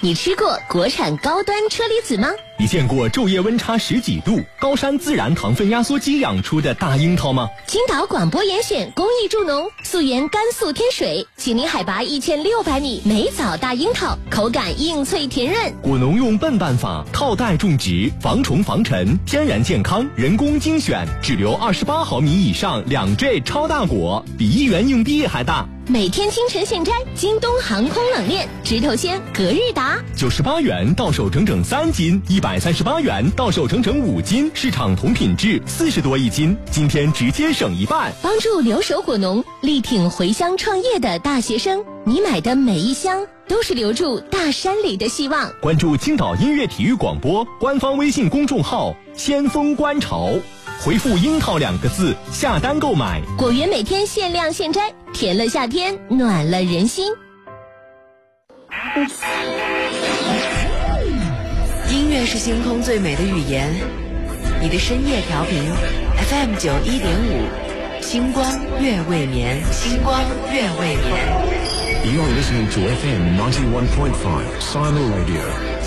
你吃过国产高端车厘子吗？ 你见过昼夜温差10几度、高山自然糖分压缩机养出的大樱桃吗？ 青岛广播严选公益助农，溯源甘肃天水，紧邻海拔1600米，梅枣大樱桃，口感硬脆甜润。 果农用笨办法套袋种植，防虫防尘，天然健康，人工精选，只留28毫米以上2坠超大果，比1元硬币还大。 每天清晨现摘，京东航空冷链，直头鲜，隔日达 ，98元到手整整3斤，138元到手整整5斤，市场同品质40多一斤，今天直接省一半， 帮助留守果农，力挺回乡创业的大学生。你买的每一箱都是留住大山里的希望。 关注青岛音乐体育广播官方微信公众号先锋观潮，回复樱桃2个字下单购买， 果园每天限量现摘，甜了夏天，暖了人心。 音乐是星空最美的语言，你的深夜调频 FM 91.5，星光月未眠，星光月未眠。 You're listening to FM 91.5 Silo Radio.